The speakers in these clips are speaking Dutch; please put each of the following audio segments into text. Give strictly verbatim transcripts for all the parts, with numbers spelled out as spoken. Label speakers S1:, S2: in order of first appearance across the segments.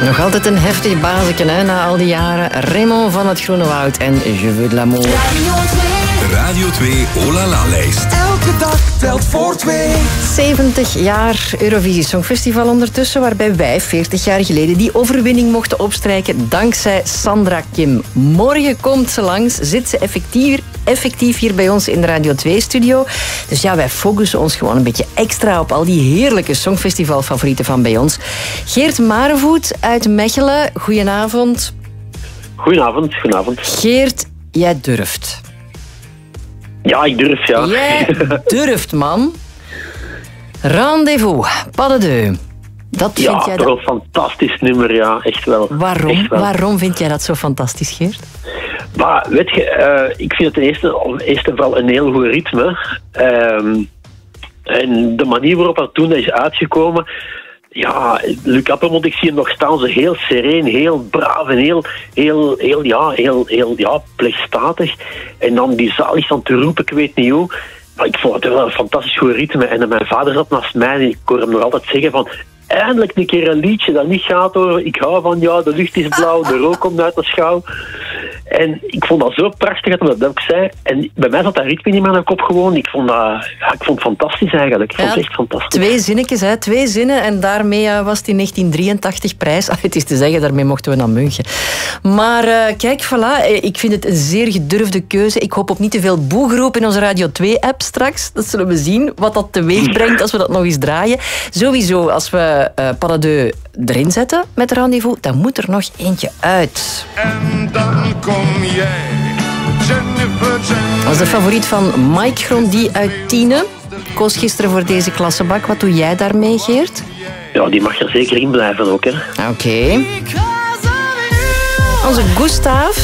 S1: Nog altijd een heftig bazeken, hè, na al die jaren. Raymond van het Groene Woud en Je veux de l'amour.
S2: Radio twee Olala-lijst.
S3: Elke dag telt voor twee.
S1: zeventig jaar Eurovisie Songfestival ondertussen, waarbij wij veertig jaar geleden die overwinning mochten opstrijken dankzij Sandra Kim. Morgen komt ze langs, zit ze effectief, effectief hier bij ons in de Radio twee-studio. Dus ja, wij focussen ons gewoon een beetje extra op al die heerlijke Songfestivalfavorieten van bij ons. Geert Marevoet uit Mechelen, goedenavond.
S4: Goedenavond, goedenavond.
S1: Geert, jij durft.
S4: Ja, ik durf, ja.
S1: Jij durft, man. Rendezvous, pas de deux. Dat vind
S4: ja,
S1: jij
S4: toch
S1: dat...
S4: een fantastisch nummer, ja, echt wel.
S1: Waarom?
S4: Echt wel.
S1: Waarom vind jij dat zo fantastisch, Geert?
S4: Maar weet je, uh, ik vind het ten eerste, eerst en vooral een heel goed ritme. Um, en de manier waarop dat toen is uitgekomen... Ja, Luc Appermond, ik zie hem nog staan, zo heel sereen, heel braaf en heel, heel, heel, ja, heel, heel, ja, plechtstatig. En dan die zalig aan te roepen, ik weet niet hoe. Maar ik vond het wel een fantastisch goed ritme. En mijn vader zat naast mij en ik hoor hem nog altijd zeggen van... Eindelijk een keer een liedje dat niet gaat over... Ik hou van jou, de lucht is blauw, de rook komt uit de schouw. En ik vond dat zo prachtig dat hij dat ook zei. En bij mij zat dat ritme niet in mijn kop gewoon. Ik vond dat ja, ik vond het fantastisch eigenlijk. Ik vond
S1: Ja,
S4: het echt fantastisch.
S1: Twee zinnetjes, hè? Twee zinnen. En daarmee uh, was het in negentien drieëntachtig prijs. Ah, het is te zeggen, daarmee mochten we naar München. Maar uh, kijk, voilà. Ik vind het een zeer gedurfde keuze. Ik hoop op niet te veel boegeroep in onze Radio twee-app straks. Dat zullen we zien, wat dat teweeg brengt als we dat nog eens draaien. Sowieso, als we uh, pas de deux erin zetten met Rendezvous, dan moet er nog eentje uit.
S3: En dan kom jij, Jennifer, Jennifer.
S1: Dat is de favoriet van Mike Grondy uit Tiene. Koos gisteren voor deze klassebak. Wat doe jij daarmee, Geert?
S4: Ja, die mag er zeker in blijven ook, hè.
S1: Oké. Okay. Onze Gustav.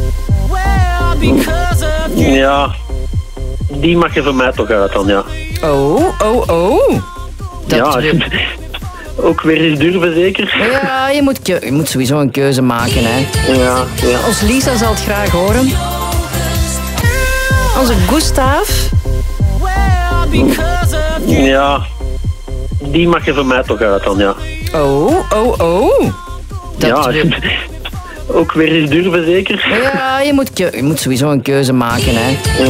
S4: Ja, die mag er voor mij toch uit dan, ja.
S1: Oh, oh, oh. Dat
S4: ja,
S1: we...
S4: ook weer eens durven zeker.
S1: Ja, je moet, je moet sowieso een keuze maken, hè.
S4: Ja, ja.
S1: Ons Lisa zal het graag horen. Onze Gustav.
S4: Ja, die mag er voor mij toch uit dan, ja.
S1: Oh, oh, oh. Dat
S4: ja,
S1: we...
S4: ook weer eens durven zeker.
S1: Ja, je moet, je moet sowieso een keuze maken, hè.